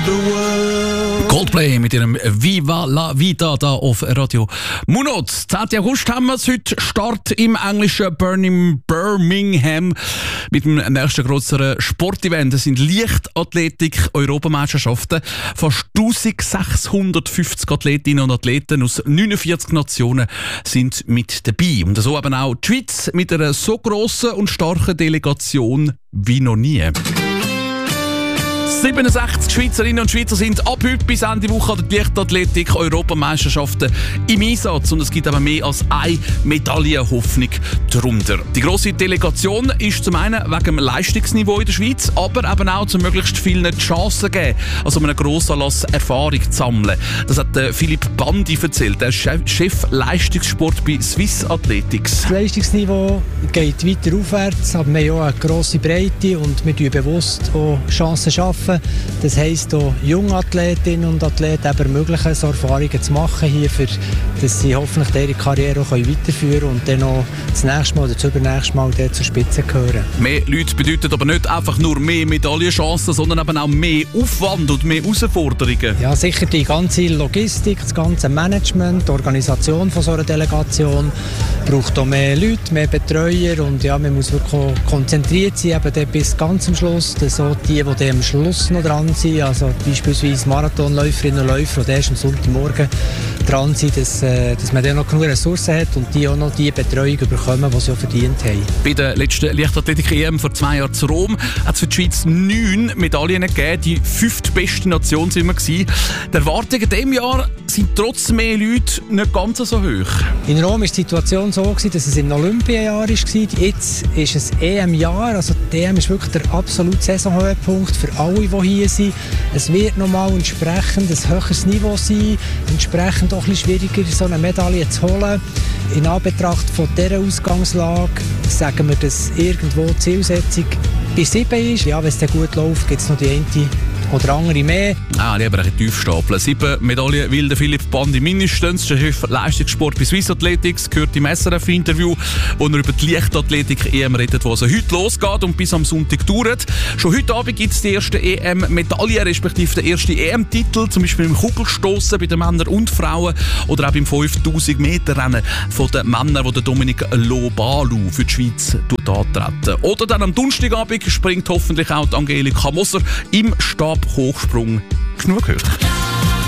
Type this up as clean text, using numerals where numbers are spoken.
the world. Coldplay mit ihrem Viva la Vida da auf Radio Munot. 10. August haben wir es heute. Start im englischen Birmingham mit dem nächsten grösseren Sportevent. Es sind Leichtathletik-Europameisterschaften. Fast 1650 Athletinnen und Athleten aus 49 Nationen sind mit dabei. Und so eben auch die Schweiz mit einer so grossen und starken Delegation wie noch nie. 67 Schweizerinnen und Schweizer sind ab heute bis Ende Woche an der Leichtathletik-Europameisterschaften im Einsatz. Und es gibt aber mehr als eine Medaillenhoffnung darunter. Die grosse Delegation ist zum einen wegen dem Leistungsniveau in der Schweiz, aber eben auch zu möglichst vielen Chancen geben, also um einen Grossanlass Erfahrung zu sammeln. Das hat Philipp Bandi erzählt. Er ist Chef Leistungssport bei Swiss Athletics. Das Leistungsniveau geht weiter aufwärts, aber wir haben auch eine grosse Breite und wir schaffen bewusst auch Chancen schaffen. Das heisst, auch junge Athletinnen und Athleten ermöglichen, so Erfahrungen zu machen hier, dass sie hoffentlich ihre Karriere auch weiterführen können und dann auch das nächste Mal oder das übernächste Mal zur Spitze gehören. Mehr Leute bedeutet aber nicht einfach nur mehr Medaillenchancen, sondern eben auch mehr Aufwand und mehr Herausforderungen. Ja, sicher die ganze Logistik, das ganze Management, die Organisation von so einer Delegation braucht auch mehr Leute, mehr Betreuer und ja, man muss wirklich konzentriert sein, eben bis ganz am Schluss, dass auch die am Schluss noch dran sind, also beispielsweise Marathonläuferinnen und Läufer, die erst am Sonntagmorgen dran sind, dass man dann noch genug Ressourcen hat und die auch noch die Betreuung bekommen, die sie auch verdient haben. Bei der letzten Leichtathletik-EM vor 2 Jahren zu Rom hat es für die Schweiz 9 Medaillen gegeben, die 5. beste Nation sind wir gewesen. Die Erwartungen in diesem Jahr sind trotz mehr Leute nicht ganz so hoch. In Rom war die Situation so, dass es im Olympiajahr war. Jetzt ist es EM-Jahr, also die EM ist wirklich der absolute Saisonhöhepunkt für alle, die hier sind. Es wird nochmal entsprechend ein höheres Niveau sein, entsprechend auch ein bisschen schwieriger, so eine Medaille zu holen. In Anbetracht von dieser Ausgangslage sagen wir, dass irgendwo die Zielsetzung bei 7 ist. Ja, wenn es dann gut läuft, gibt es noch die eine oder andere mehr. Lieber ein bisschen tief stapeln. 7 Medaillen will der Philipp Bandi mindestens. Der Chef Leistungssport bei Swiss Athletics gehört im SRF-Interview, wo er über die Leichtathletik-EM redet, die also heute losgeht und bis am Sonntag dauert. Schon heute Abend gibt es die ersten EM-Medaillen, respektive den ersten EM-Titel, zum Beispiel im Kugelstossen bei den Männern und Frauen oder auch beim 5000-Meter-Rennen von den Männern, wo der Dominik Lobalu für die Schweiz antreten. Oder dann am Donnerstagabend springt hoffentlich auch die Angelika Moser im Stabhochsprung genug hoch.